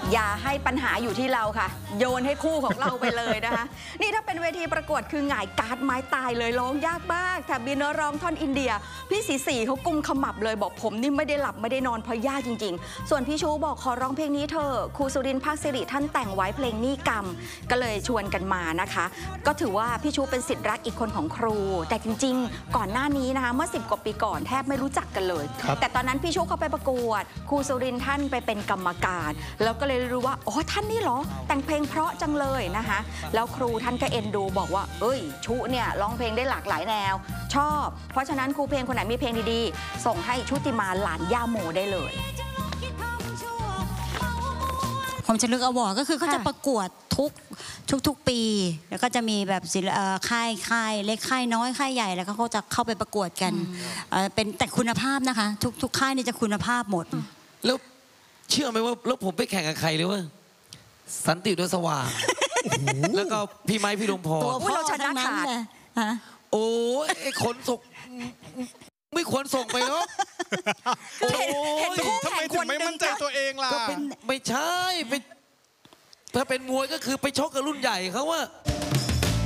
อย่าให้ปัญหาอยู่ที่เราค่ะ โยนให้คู่ของเราไปเลยนะคะ นี่ถ้าเป็นเวทีประกวดคือหงายการ์ดไม้ตายเลยร้องยากมากแถมบินร้องท่อนอินเดียพี่สีเขากุมขมับเลยบอกผมนี่ไม่ได้หลับไม่ได้นอนเพราะยากจริงๆส่วนพี่ชูบอกขอร้องเพลงนี้เธอครูสุรินทร์ภาคสิริท่านแต่งไว้เพลงนี้กรรมก็เลยชวนกันมานะคะก็ถือว่าพี่ชูเป็นศิษย์รักอีกคนของครูแต่จริงๆก่อนหน้านี้นะคะเมื่อ10 กว่าปีก่อนแทบไม่รู้จักกันเลยแต่ตอนนั้นพี่ชูเขาไปประกวดครูสุรินทร์ท่านไปเป็นกรรมการแล้วก็เลยรู้ว่าอ๋อท่านนี่เหรอแต่งเพลงเพราะจังเลยนะคะแล้วครูท่านก็เอ็นดูบอกว่าเอ้ยชุเนี่ยร้องเพลงได้หลากหลายแนวชอบเพราะฉะนั้นครูเพลงคนไหนมีเพลงดีๆส่งให้ชุติมาหลานย่าโมได้เลยผมจะลึกอวอร์ดก็คือเขาจะประกวดทุกปีแล้วก็จะมีแบบค่ายเล็กค่ายน้อยค่ายใหญ่แล้วก็เขาจะเข้าไปประกวดกันเป็นแต่คุณภาพนะคะทุกค่ายนี่จะคุณภาพหมดแล้วเชื่อไหมว่าแล้วผมไปแข่งกับใครเลยว่าสันติดวงสว่างแล้วก็พี่ไม้พี่ลมพรตัวเราชนะขาดโอ้ไอ้ขนส่งไม่ควรส่งไปหรอกโอ้ทำไมถึงไม่มั่นใจตัวเองล่ะก็ไม่ใช่ถ้าเป็นมวยก็คือไปชกกับรุ่นใหญ่เขาว่า